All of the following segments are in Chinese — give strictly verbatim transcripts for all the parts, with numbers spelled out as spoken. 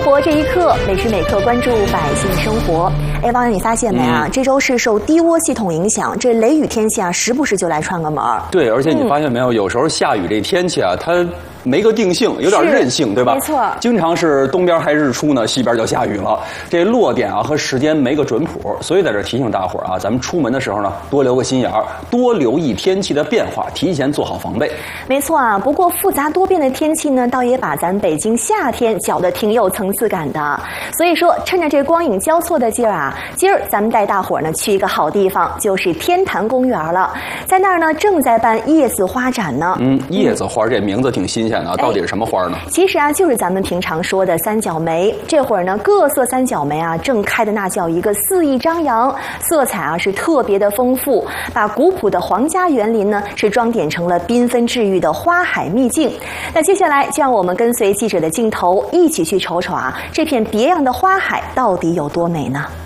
活这一刻，每时每刻关注百姓生活。哎，王源，你发现没啊？嗯、这周是受低涡系统影响，这雷雨天气啊，时不时就来串个门儿。 对，而且你发现没有，嗯、有时候下雨这天气啊，它没个定性，有点任性，对吧？ 没错， 经常是东边还日出呢，西边就下雨了。这落点啊和时间没个准谱，所以在这提醒大伙儿啊，咱们出门的时候呢，多留个心眼儿，多留意天气的变化，提前做好防备。 没错啊，不过复杂多变的天气呢，倒也把咱北京夏天搅得挺有层次感的。所以说，趁着这光影交错的劲儿啊，今儿咱们带大伙儿呢去一个好地方，就是天坛公园了。在那儿呢，正在办叶子花展呢。 嗯，叶子花这名字挺新鲜的，到底是什么花呢？ 其实啊，就是咱们平常说的三角梅。这会儿呢，各色三角梅啊，正开的那叫一个肆意张扬，色彩啊是特别的丰富，把古朴的皇家园林呢是装点成了缤纷治愈的花海秘境。那接下来就让我们跟随记者的镜头，一起去瞅瞅啊，这片别样的花海到底有多美呢？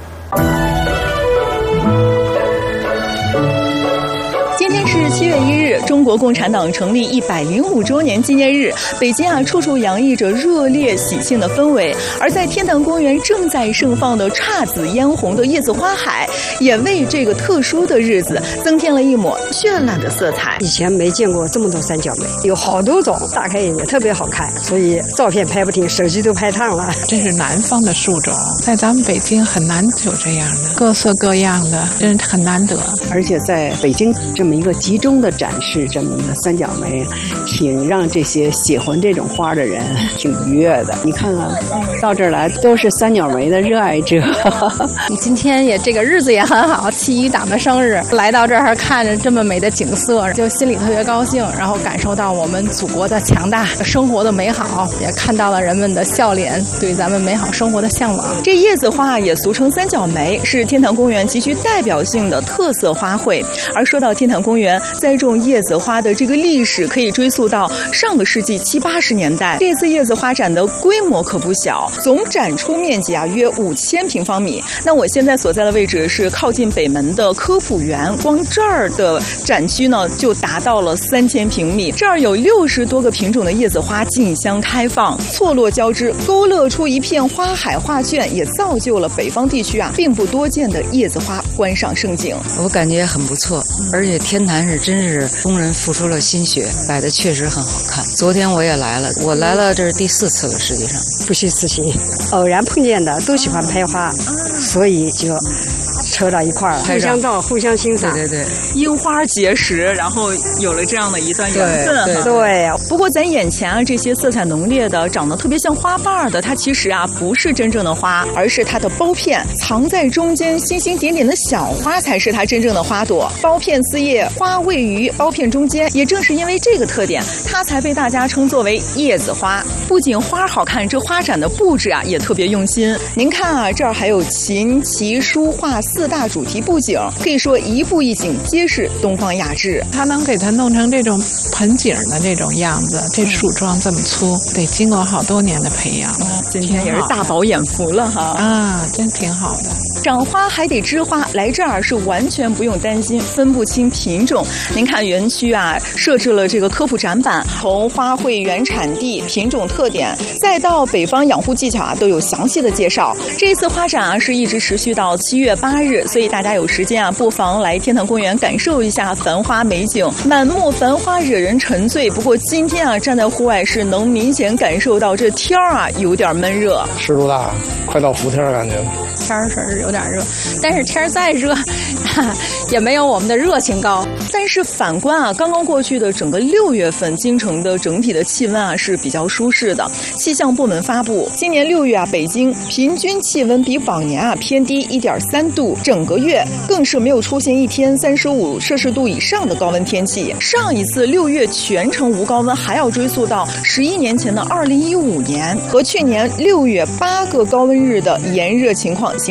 今天是七月一日，中国共产党成立一百零五周年纪念日。北京啊，处处洋溢着热烈喜庆的氛围。而在天坛公园正在盛放的姹紫嫣红的叶子花海，也为这个特殊的日子增添了一抹绚烂的色彩。 以前没见过这么多三角梅，有好多种，打开眼睛特别好看，所以照片拍不停，手机都拍烫了。 这是南方的树种，在咱们北京很难有这样的，各色各样的，真很难得。 而且在北京这么一个集中的展示这么一个三角梅，挺让这些喜欢这种花的人挺愉悦的。你看看，到这儿来都是三角梅的热爱者。 你今天也这个日子也很好，七一党的生日，来到这儿看着这么美的景色，就心里特别高兴，然后感受到我们祖国的强大，生活的美好，也看到了人们的笑脸，对咱们美好生活的向往。 这叶子花也俗称三角梅，是天坛公园极具代表性的特色花卉。而说到天坛公园栽种叶子花的这个历史，可以追溯到上个世纪七八十年代。这次叶子花展的规模可不小，总展出面积啊约五千平方米。那我现在所在的位置是靠近北门的科普园，光这儿的展区呢就达到了三千平米。这儿有六十多个品种的叶子花竞相开放，错落交织，勾勒出一片花海画卷，也造就了北方地区啊并不多见的叶子花观赏盛景。 我感觉很不错，而且天坛是真是工人付出了心血，摆的确实很好看。昨天我也来了，我来了这是第四次了，实际上不虚此行，偶然碰见的都喜欢拍花，所以就凑到一块儿，互相照，互相欣赏。 对对对， 因花结识，然后有了这样的一段缘分。 对 对, 对。 不过咱眼前啊，这些色彩浓烈的、长得特别像花瓣的，它其实啊不是真正的花，而是它的苞片，藏在中间星星点点的小花才是它真正的花朵。苞片四叶，花位于苞片中间，也正是因为这个特点，它才被大家称作为叶子花。不仅花好看，这花展的布置啊也特别用心。您看啊，这儿还有琴、棋、书画四大主题布景，可以说一步一景皆是东方雅致。 它能给它弄成这种盆景的这种样子，这树桩这么粗，得经过好多年的培养。 今天也是大饱眼福了哈！ 啊，真挺好的。 长花还得知花，来这儿是完全不用担心分不清品种。您看园区啊，设置了这个科普展板，从花卉原产地、品种特点，再到北方养护技巧啊，都有详细的介绍。这次花展啊，是一直持续到七月八日，所以大家有时间啊，不妨来天坛公园感受一下繁花美景。满目繁花惹人沉醉，不过今天啊，站在户外是能明显感受到这天儿啊有点闷热。 湿度大，快到伏天儿感觉。 天儿是有点热，但是天儿再热，也没有我们的热情高。 但是反观啊，刚刚过去的整个六月份，京城的整体的气温啊是比较舒适的。气象部门发布，今年六月啊，北京平均气温比往年啊偏低一点三度，整个月更是没有出现一天三十五摄氏度以上的高温天气。上一次六月全程无高温，还要追溯到十一年前的二零一五年，和去年六月八个高温日的炎热情况形成了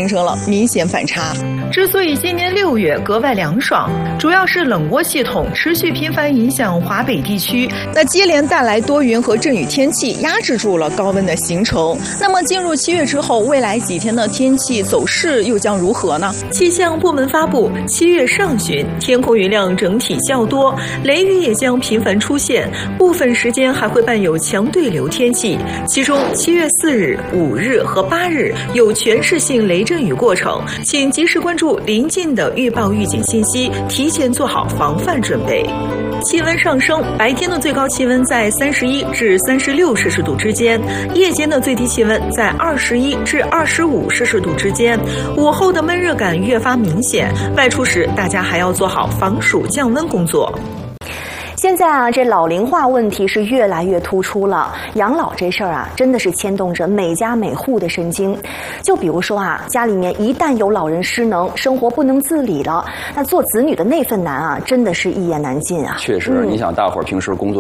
明显反差。 之所以今年六月格外凉爽，主要是冷涡系统持续频繁影响华北地区， 那接连带来多云和阵雨天气，压制住了高温的形成。那么进入七月之后，未来几天的天气走势又将如何呢？ 气象部门发布，七月上旬天空云量整体较多，雷雨也将频繁出现，部分时间还会伴有强对流天气。其中七月四日、五日和八日有全市性雷阵雨过程，请及时关注临近的预报预警信息，提前做好防范准备。气温上升，白天的最高气温在三十一至三十六摄氏度之间，夜间的最低气温在二十一至二十五摄氏度之间。午后的闷热感越发明显，外出时大家还要做好防暑降温工作。 现在啊，这老龄化问题是越来越突出了。养老这事儿啊，真的是牵动着每家每户的神经。就比如说啊，家里面一旦有老人失能，生活不能自理了，那做子女的那份难啊，真的是一言难尽啊。 确实， 嗯、 你想，大伙儿平时工作